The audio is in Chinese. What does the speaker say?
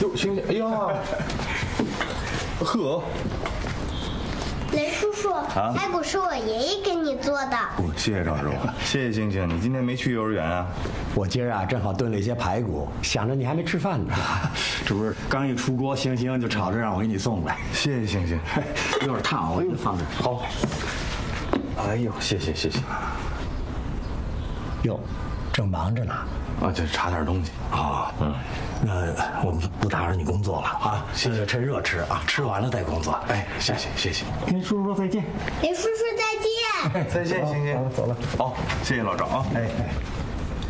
哟，星星，哎呀，呵。 雷叔叔，排骨是我爷爷给你做的。 谢谢赵师傅，谢谢星星。你今天没去幼儿园啊？ 我今儿啊正好炖了一些排骨，想着你还没吃饭呢。 这不是刚一出锅，星星就吵着让我给你送来。 谢谢星星， 有点烫，我给你放这儿。 好。哎呦，谢谢。 哟，正忙着呢。 啊，就查点东西啊。那我们不打扰你工作了啊，趁热吃啊，吃完了再工作。 哎，谢谢。 跟叔叔说再见。 雷叔叔再见。 再见，星星。 走了。 好，谢谢老赵啊。 哎。